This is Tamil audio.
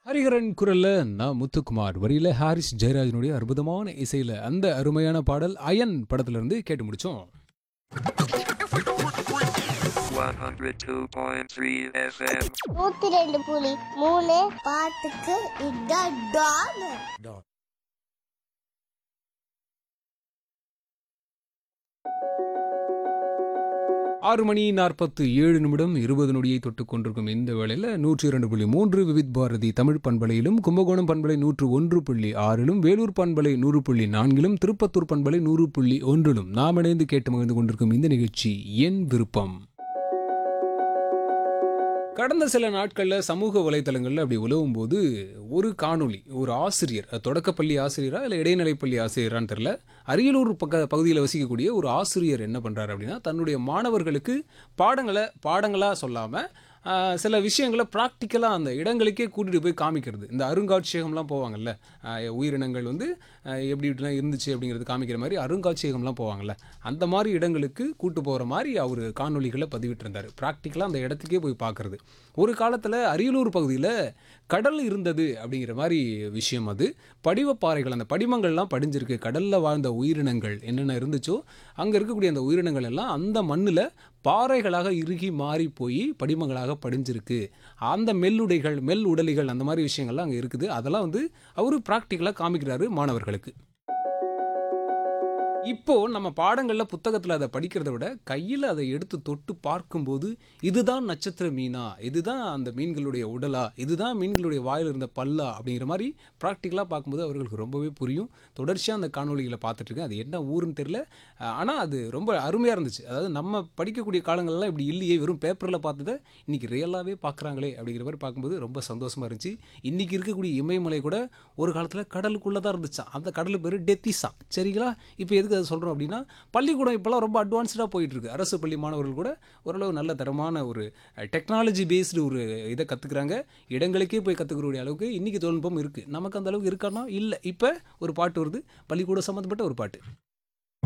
ஹரிஹரன் குரல்ல நான் முத்துக்குமார் வரியில ஹாரிஸ் ஜெயராஜனுடைய அற்புதமான இசையில அந்த அருமையான பாடல் அயன் படத்துல இருந்து கேட்டு முடிச்சோம். 102.3 FM. 102.3 பாட்டுக்கு இதான் டான். 6 மணி 47 நிமிடம் 20 நொடியை தொட்டுக் கொண்டிருக்கும் இந்த வேளையில் 102.3 விவித் பாரதி தமிழ் பண்பலையிலும் கும்பகோணம் பண்பலை 101.6லும் வேலூர் பண்பலை 100.4லும் திருப்பத்தூர் பண்பலை 100.1லும் நாம் இணைந்து கேட்டு மகிழ்ந்து கொண்டிருக்கும் இந்த நிகழ்ச்சி என் விருப்பம். கடந்த சில நாட்களில் சமூக வலைத்தளங்களில் அப்படி உலவும் போது ஒரு காணொளி, ஒரு ஆசிரியர், தொடக்கப்பள்ளி ஆசிரியரா இல்லை இடைநிலைப்பள்ளி ஆசிரியரான்னு தெரில, அரியலூர் பகுதியில் வசிக்கக்கூடிய ஒரு ஆசிரியர் என்ன பண்ணுறாரு அப்படின்னா, தன்னுடைய மாணவர்களுக்கு பாடங்களாக சொல்லாமல் சில விஷயங்களை ப்ராக்டிக்கலாக அந்த இடங்களுக்கே கூட்டிகிட்டு போய் காமிக்கிறது. இந்த அருங்காட்சியகம்லாம் போவாங்கல்ல, உயிரினங்கள் வந்து எப்படி இப்படிலாம் இருந்துச்சு அப்படிங்கிறது காமிக்கிற மாதிரி அருங்காட்சியகம்லாம் போவாங்கல்ல, அந்த மாதிரி இடங்களுக்கு கூட்டு போகிற மாதிரி அவர் காணொலிகளை பதிவிட்டிருந்தார். ப்ராக்டிக்கலாக அந்த இடத்துக்கே போய் பார்க்குறது. ஒரு காலத்தில் அரியலூர் பகுதியில் கடல் இருந்தது அப்படிங்கிற மாதிரி விஷயம். அது படிவப்பாறைகள், அந்த படிமங்கள்லாம் படிஞ்சிருக்கு. கடலில் வாழ்ந்த உயிரினங்கள் என்னென்ன இருந்துச்சோ அங்கே இருக்கக்கூடிய அந்த உயிரினங்கள் எல்லாம் அந்த மண்ணில் பாறைகளாக இறுகி மாறி போய் படிமங்களாக படிஞ்சிருக்கு. அந்த மெல் உடலிகள் அந்த மாதிரி விஷயங்கள்லாம் அங்கே இருக்குது. அதெல்லாம் வந்து அவர் ப்ராக்டிக்கலாக காமிக்கிறாரு மாணவர்களுக்கு. இப்போ நம்ம பாடங்களில் புத்தகத்தில் அதை படிக்கிறத விட கையில் அதை எடுத்து தொட்டு பார்க்கும்போது இதுதான் நட்சத்திர மீனா, இதுதான் அந்த மீன்களுடைய உடலா, இதுதான் மீன்களுடைய வாயில் இருந்த பல்லா அப்படிங்கிற மாதிரி ப்ராக்டிக்கலாக பார்க்கும்போது அவர்களுக்கு ரொம்பவே புரியும். தொடர்ச்சியாக அந்த காணொலிகளை பார்த்துட்ருக்கேன். அது என்ன ஊருன்னு தெரில, ஆனால் அது ரொம்ப அருமையாக இருந்துச்சு. அதாவது நம்ம படிக்கக்கூடிய காலங்கள்லாம் இப்படி இல்லையே, வெறும் பேப்பரில் பார்த்ததை இன்றைக்கி ரியலாகவே பார்க்குறாங்களே அப்படிங்கிற மாதிரி பார்க்கும்போது ரொம்ப சந்தோஷமாக இருந்துச்சு. இன்றைக்கி இருக்கக்கூடிய இமயமலை கூட ஒரு காலத்தில் கடலுக்குள்ளே தான் இருந்துச்சான். அந்த கடல் பேர் டெத்திஸான். சரிங்களா? இப்போ எதுக்கு அதை சொல்கிறோம் அப்படின்னா, பள்ளிக்கூடம் இப்போலாம் ரொம்ப அட்வான்ஸ்டாக போயிட்டுருக்கு. அரசு பள்ளி மாணவர்கள் கூட ஓரளவு நல்ல தரமான ஒரு டெக்னாலஜி பேஸ்டு ஒரு இதை கற்றுக்குறாங்க. இடங்களுக்கே போய் கற்றுக்கக்கூடிய அளவுக்கு இன்றைக்கி தொழில்நுட்பம் இருக்குது. நமக்கு அந்த அளவுக்கு இருக்கானா இல்லை. இப்போ ஒரு பாட்டு வருது, பள்ளிக்கூடம் சம்மந்தப்பட்ட ஒரு பாட்டு.